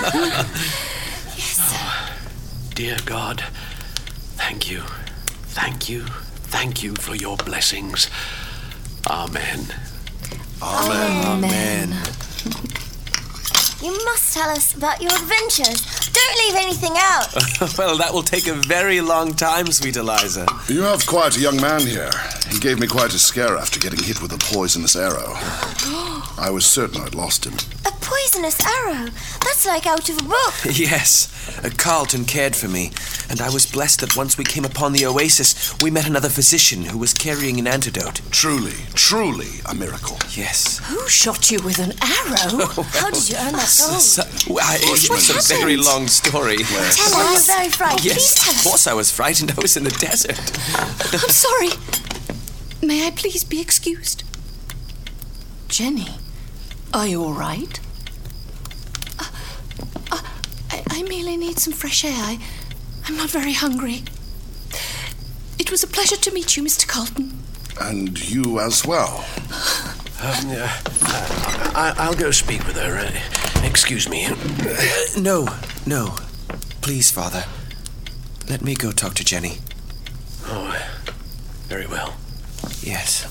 Yes. Oh, dear God, thank you. Thank you. Thank you for your blessings. Amen. Amen. You must tell us about your adventures. Don't leave anything out. Well, that will take a very long time, sweet Eliza. You have quite a young man here. He gave me quite a scare after getting hit with a poisonous arrow. I was certain I'd lost him. A poisonous arrow? That's like out of a book. Yes, Carlton cared for me, and I was blessed that once we came upon the oasis, we met another physician who was carrying an antidote. Truly a miracle. Yes. Who shot you with an arrow? How did you earn that gold? It's a very long story. Tell us. You were very frightened. Yes, Please tell us. of course I was frightened. I was in the desert. I'm sorry. May I please be excused? Jenny, are you all right? I merely need some fresh air. I'm not very hungry. It was a pleasure to meet you, Mr. Carlton. And you as well. I'll go speak with her. Excuse me. No. Please, Father. Let me go talk to Jenny. Oh, very well. Yes.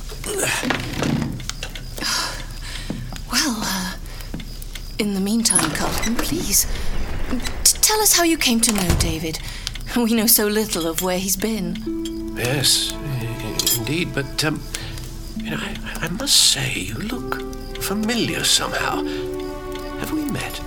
Well, in the meantime, Carlton, please, tell us how you came to know David. We know so little of where he's been. Yes, indeed, but, I must say, you look familiar somehow. Have we met?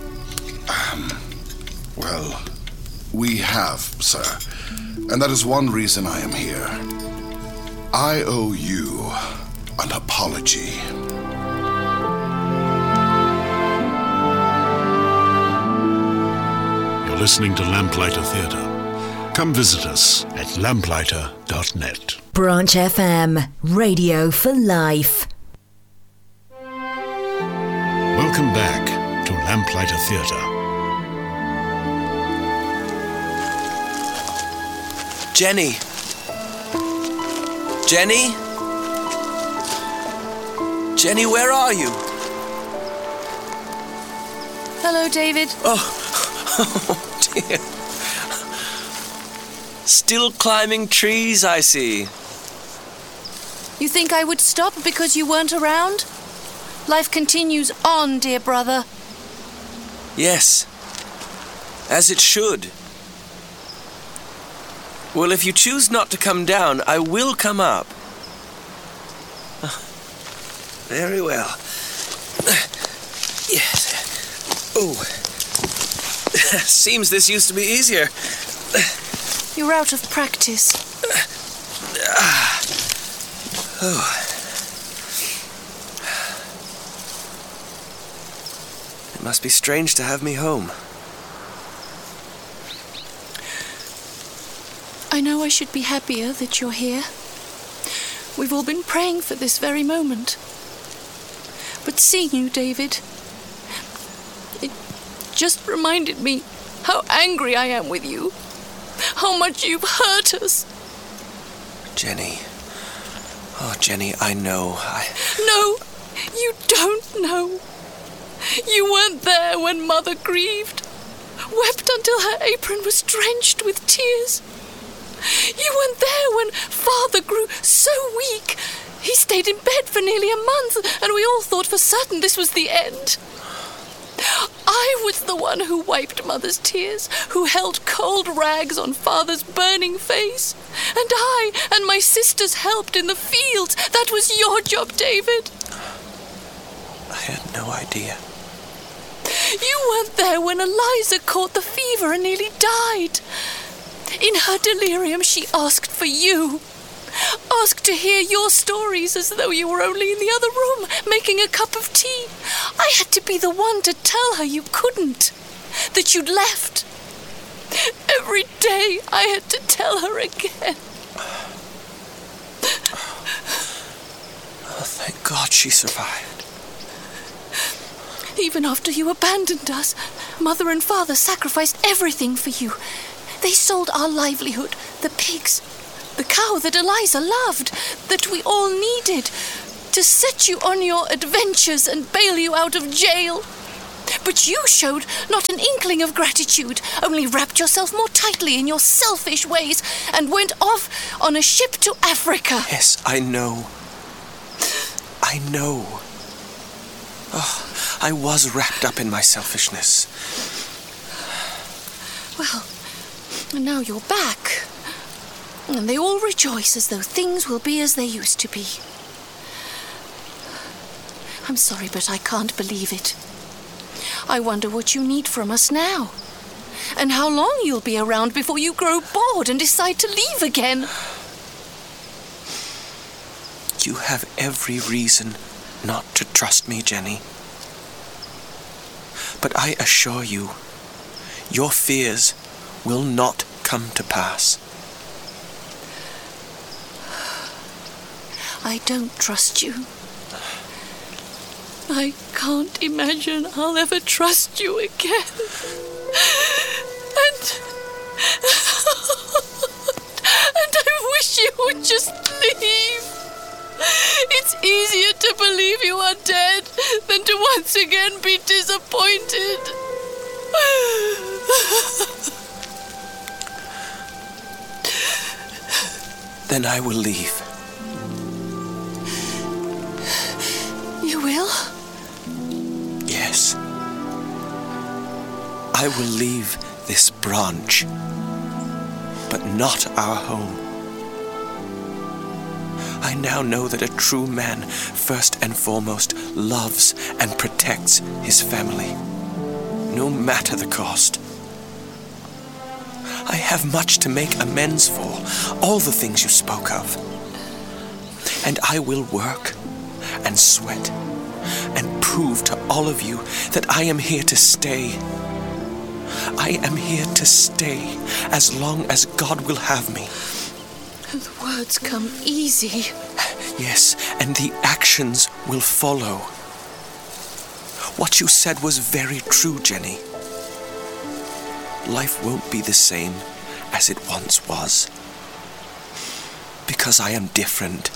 Well, we have, sir. And that is one reason I am here. I owe you an apology. You're listening to Lamplighter Theatre. Come visit us at lamplighter.net. Branch FM, radio for life. Welcome back to Lamplighter Theatre. Jenny? Jenny, where are you? Hello, David. Oh, dear. Still climbing trees, I see. You think I would stop because you weren't around? Life continues on, dear brother. Yes, as it should. Well, if you choose not to come down, I will come up. Very well. Yes. Oh. Seems this used to be easier. You're out of practice. Oh. It must be strange to have me home. I know I should be happier that you're here. We've all been praying for this very moment. But seeing you, David, it just reminded me how angry I am with you. How much you've hurt us. Jenny. Oh, Jenny, I know. No, you don't know. You weren't there when Mother grieved, wept until her apron was drenched with tears. You weren't there when Father grew so weak. He stayed in bed for nearly a month, and we all thought for certain this was the end. I was the one who wiped Mother's tears, who held cold rags on Father's burning face. And I and my sisters helped in the fields. That was your job, David. I had no idea. You weren't there when Eliza caught the fever and nearly died. In her delirium, she asked for you. Asked to hear your stories as though you were only in the other room, making a cup of tea. I had to be the one to tell her you couldn't, that you'd left. Every day I had to tell her again. Oh, thank God she survived. Even after you abandoned us, Mother and Father sacrificed everything for you. They sold our livelihood, the pigs, the cow that Eliza loved, that we all needed, to set you on your adventures and bail you out of jail. But you showed not an inkling of gratitude, only wrapped yourself more tightly in your selfish ways and went off on a ship to Africa. Yes, I know. I know. Oh, I was wrapped up in my selfishness. Well, and now you're back. And they all rejoice as though things will be as they used to be. I'm sorry, but I can't believe it. I wonder what you need from us now. And how long you'll be around before you grow bored and decide to leave again. You have every reason not to trust me, Jenny. But I assure you, your fears will not come to pass. I don't trust you. I can't imagine I'll ever trust you again. And I wish you would just leave. It's easier to believe you are dead than to once again be disappointed. Then I will leave. You will? Yes. I will leave this branch, but not our home. I now know that a true man, first and foremost, loves and protects his family, no matter the cost. I have much to make amends for, all the things you spoke of. And I will work and sweat and prove to all of you that I am here to stay. I am here to stay as long as God will have me. The words come easy. Yes, and the actions will follow. What you said was very true, Jenny. Life won't be the same as it once was. Because I am different.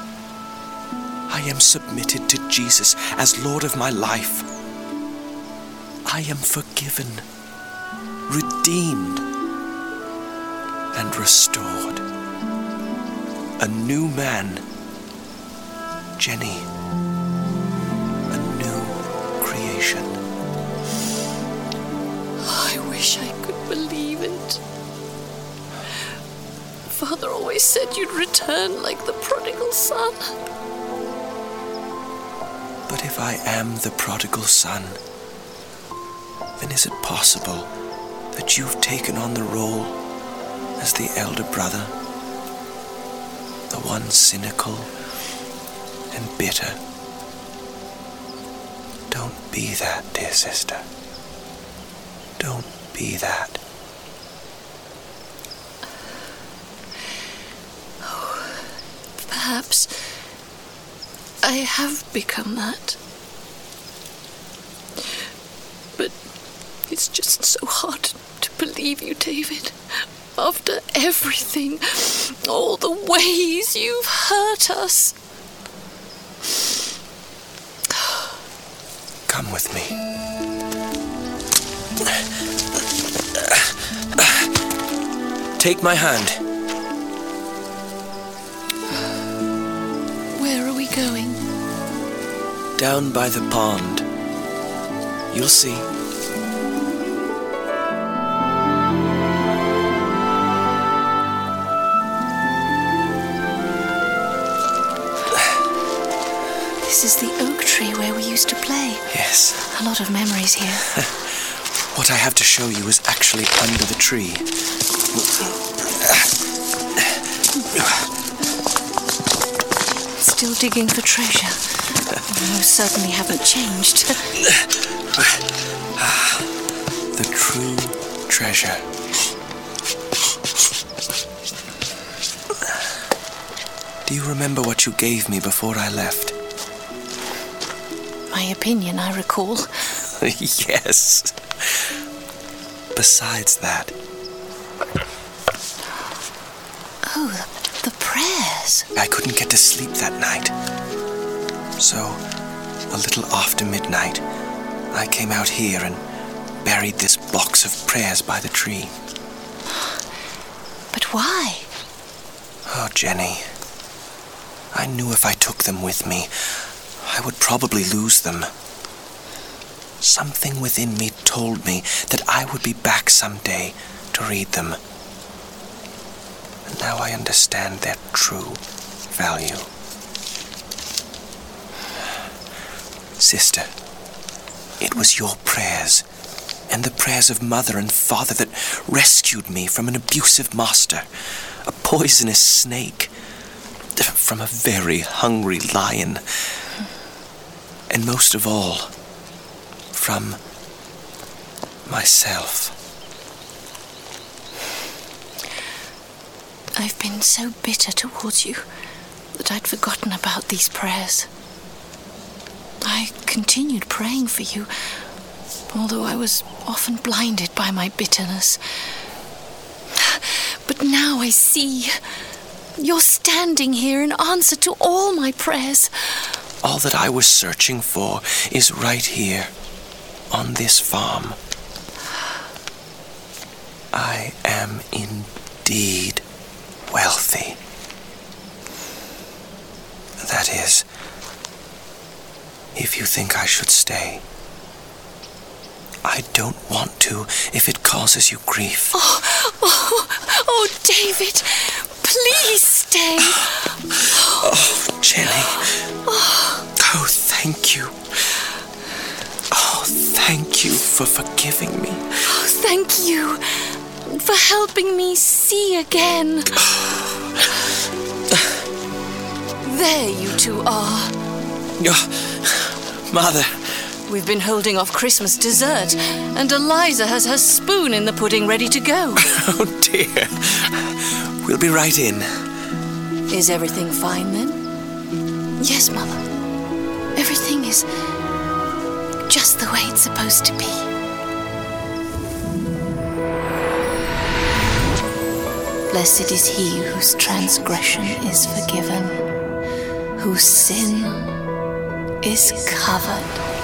I am submitted to Jesus as Lord of my life. I am forgiven, redeemed, and restored. A new man. Jenny. A new creation. I wish I could believe it. Father always said you'd return like the prodigal son. But if I am the prodigal son, then is it possible that you've taken on the role as the elder brother? The one cynical and bitter. Don't be that, dear sister. Don't be that. Oh, perhaps I have become that. But it's just so hard to believe you, David. After everything, all the ways you've hurt us. Come with me. Take my hand. Where are we going? Down by the pond. You'll see. This is the oak tree where we used to play. Yes. A lot of memories here. What I have to show you is actually under the tree. Still digging for treasure. You certainly haven't changed. The true treasure. Do you remember what you gave me before I left? My opinion, I recall. Yes. Besides that. Oh, the prayers. I couldn't get to sleep that night. So, a little after midnight, I came out here and buried this box of prayers by the tree. But why? Oh, Jenny, I knew if I took them with me, I would probably lose them. Something within me told me that I would be back someday to read them. And now I understand their true value. Sister, it was your prayers and the prayers of Mother and Father that rescued me from an abusive master, a poisonous snake, from a very hungry lion, and most of all, from myself. I've been so bitter towards you that I'd forgotten about these prayers. I continued praying for you, although I was often blinded by my bitterness. But now I see. You're standing here in answer to all my prayers. All that I was searching for is right here, on this farm. I am indeed wealthy. That is, if you think I should stay. I don't want to if it causes you grief. Oh, David, please stay. Oh, Jenny. Oh, thank you. Oh, thank you for forgiving me. Oh, thank you for helping me see again. There you two are. Mother. We've been holding off Christmas dessert, and Eliza has her spoon in the pudding ready to go. Oh, dear. We'll be right in. Is everything fine, then? Yes, Mother. Everything is just the way it's supposed to be. Blessed is he whose transgression is forgiven, whose sin is covered.